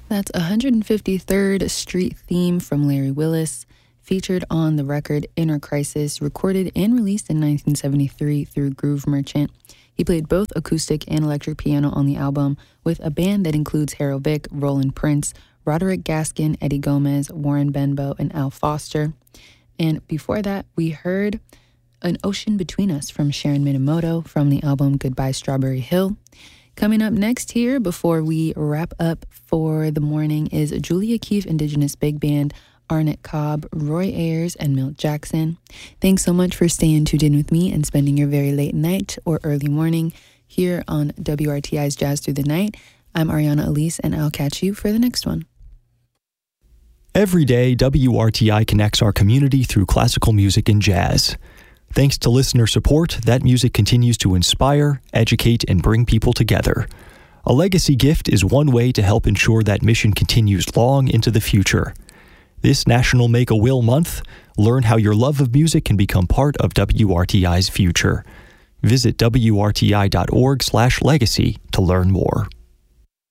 That's 153rd Street Theme from Larry Willis, featured on the record Inner Crisis, recorded and released in 1973 through Groove Merchant. He played both acoustic and electric piano on the album with a band that includes Harold Vick, Roland Prince, Roderick Gaskin, Eddie Gomez, Warren Benbow, and Al Foster. And before that, we heard An Ocean Between Us from Sharon Minamoto from the album Goodbye Strawberry Hill. Coming up next here, before we wrap up for the morning, is Julia Keefe Indigenous Big Band, Arnett Cobb, Roy Ayers, and Milt Jackson. Thanks so much for staying tuned in with me and spending your very late night or early morning here on WRTI's Jazz Through the Night. I'm Ariana Elise, and I'll catch you for the next one. Every day, WRTI connects our community through classical music and jazz. Thanks to listener support, that music continues to inspire, educate, and bring people together. A legacy gift is one way to help ensure that mission continues long into the future. This National Make-A-Will Month, learn how your love of music can become part of WRTI's future. Visit WRTI.org/legacy to learn more.